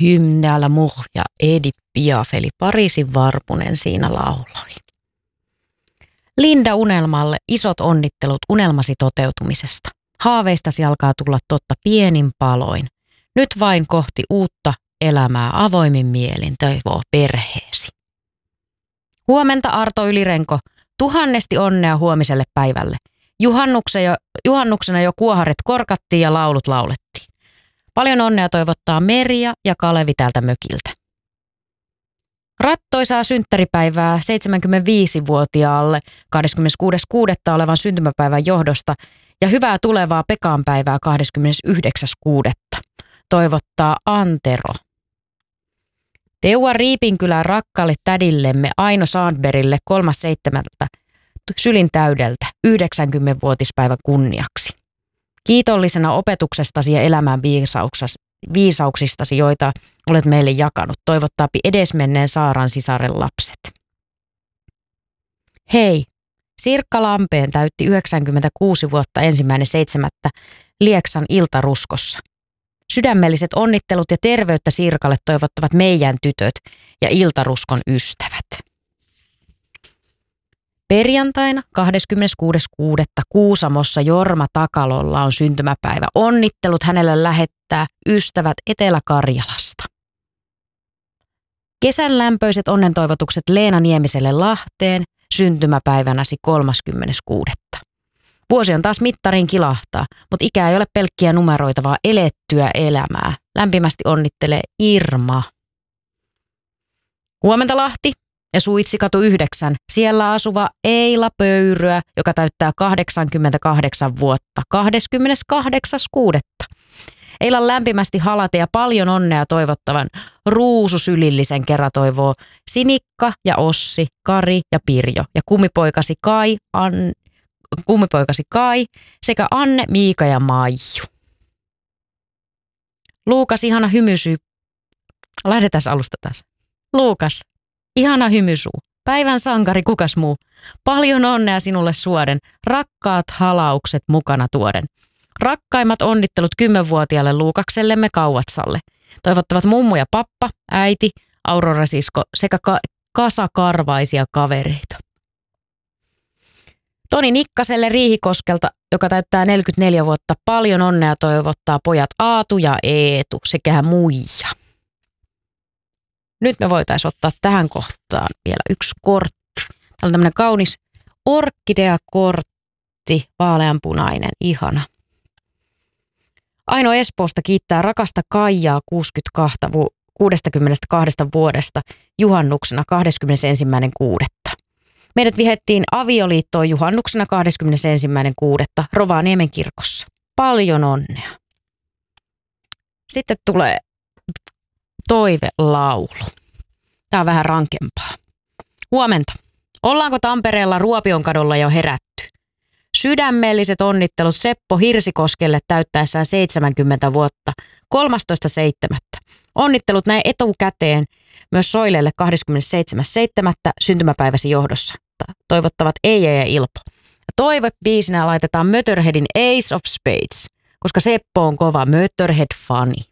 Hymne à l'amour ja Edith Piaf eli Pariisin Varpunen siinä lauloi. Linda Unelmalle isot onnittelut unelmasi toteutumisesta. Haaveistasi alkaa tulla totta pienin paloin. Nyt vain kohti uutta elämää avoimin mielin toivoo perheesi. Huomenta Arto Ylirenko, tuhannesti onnea huomiselle päivälle. Juhannuksena jo kuoharet korkattiin ja laulut laulettiin. Paljon onnea toivottaa Merja ja Kalevi täältä mökiltä. Rattoisaa synttäripäivää 75-vuotiaalle 26.6. olevan syntymäpäivän johdosta ja hyvää tulevaa Pekan päivää 29.6. toivottaa Antero. Teua Riipinkylän rakkaalle tädillemme Aino Sandbergille 3.7. sylin täydeltä 90-vuotispäivän kunniaksi. Kiitollisena opetuksestasi ja elämän viisauksistasi, joita olet meille jakanut, toivottaapi edesmenneen Saaran sisaren lapset. Hei, Sirkka Lampeen täytti 96 vuotta 1.7. Lieksan iltaruskossa. Sydämelliset onnittelut ja terveyttä Sirkalle toivottavat meidän tytöt ja iltaruskon ystävät. Perjantaina 26.6. Kuusamossa Jorma Takalolla on syntymäpäivä. Onnittelut hänelle lähettää ystävät Etelä-Karjalasta. Kesän lämpöiset onnentoivotukset Leena Niemiselle Lahteen syntymäpäivänäsi 30.6. Vuosi on taas mittarin kilahtaa, mutta ikä ei ole pelkkiä numeroita, vaan elettyä elämää. Lämpimästi onnittelee Irma. Huomenta Lahti ja Suitsikatu 9. Siellä asuva Eila Pöyryä, joka täyttää 88 vuotta 28.6. Eilan lämpimästi halate ja paljon onnea toivottavan ruususylillisen kerran toivoo Sinikka ja Ossi, Kari ja Pirjo ja kummipoikasi Kai sekä Anne, Miika ja Maiju. Luukas, ihana hymysy. Lähdetään alusta taas. Luukas, ihana hymysuu. Päivän sankari, kukas muu. Paljon onnea sinulle suoden. Rakkaat halaukset mukana tuoden. Rakkaimmat onnittelut 10-vuotiaalle Luukaksellemme Kauvatsalle. Toivottavat mummu ja pappa, äiti, Aurora-sisko sekä kasa karvaisia kavereita. Toni Nikkaselle Riihikoskelta, joka täyttää 44 vuotta, paljon onnea toivottaa pojat Aatu ja Eetu sekä muija. Nyt me voitaisiin ottaa tähän kohtaan vielä yksi kortti. Täällä on tämmöinen kaunis orkideakortti, vaaleanpunainen, ihana. Aino Espoosta kiittää rakasta Kaijaa 62 vuodesta juhannuksena 21.6. Meidät vihettiin avioliittoon juhannuksena 21.6. Rovaniemen kirkossa. Paljon onnea. Sitten tulee toivelaulu. Tämä on vähän rankempaa. Huomenta. Ollaanko Tampereella Ruopionkadulla jo herätty? Sydämelliset onnittelut Seppo Hirsikoskelle täyttäessään 70 vuotta 13.7. Onnittelut näin etukäteen myös Soilelle 27.7. syntymäpäiväsi johdossa. Toivottavat Eija ja Ilpo. Toivebiisinä laitetaan Motörheadin Ace of Spades, koska Seppo on kova Motörhead-fani.